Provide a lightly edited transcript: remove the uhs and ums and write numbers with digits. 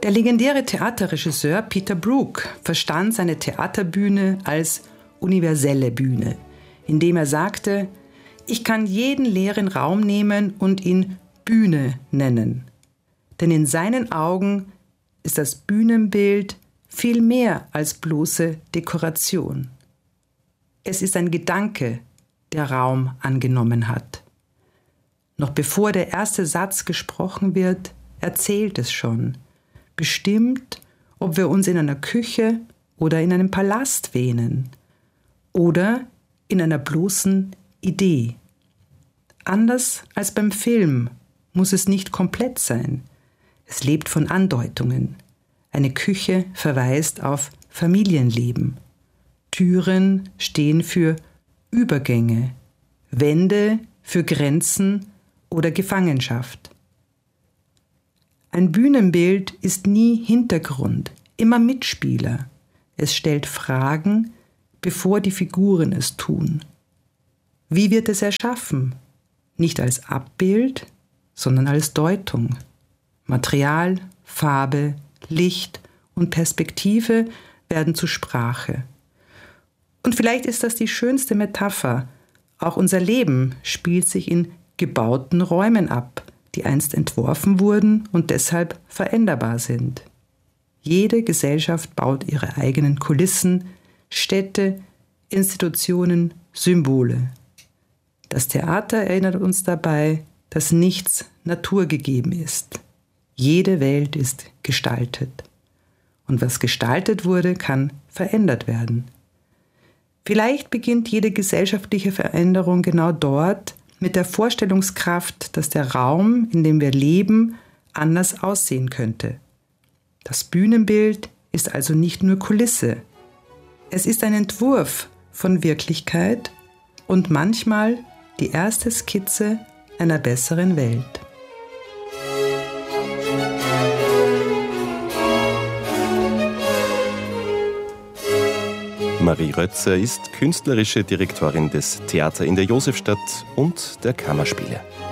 Der legendäre Theaterregisseur Peter Brook verstand seine Theaterbühne als universelle Bühne, indem er sagte: Ich kann jeden leeren Raum nehmen und ihn Bühne nennen. Denn in seinen Augen ist das Bühnenbild viel mehr als bloße Dekoration. Es ist ein Gedanke, der Raum angenommen hat. Noch bevor der erste Satz gesprochen wird, erzählt es schon. Bestimmt, ob wir uns in einer Küche oder in einem Palast wähnen oder in einer bloßen Idee. Anders als beim Film muss es nicht komplett sein. Es lebt von Andeutungen. Eine Küche verweist auf Familienleben. Türen stehen für Übergänge, Wände für Grenzen oder Gefangenschaft. Ein Bühnenbild ist nie Hintergrund, immer Mitspieler. Es stellt Fragen, bevor die Figuren es tun. Wie wird es erschaffen? Nicht als Abbild, sondern als Deutung. Material, Farbe, Licht und Perspektive werden zur Sprache. Und vielleicht ist das die schönste Metapher. Auch unser Leben spielt sich in gebauten Räumen ab, die einst entworfen wurden und deshalb veränderbar sind. Jede Gesellschaft baut ihre eigenen Kulissen, Städte, Institutionen, Symbole. Das Theater erinnert uns dabei, dass nichts naturgegeben ist. Jede Welt ist gestaltet. Und was gestaltet wurde, kann verändert werden. Vielleicht beginnt jede gesellschaftliche Veränderung genau dort mit der Vorstellungskraft, dass der Raum, in dem wir leben, anders aussehen könnte. Das Bühnenbild ist also nicht nur Kulisse. Es ist ein Entwurf von Wirklichkeit und manchmal die erste Skizze einer besseren Welt. Marie Rötzer ist künstlerische Direktorin des Theater in der Josefstadt und der Kammerspiele.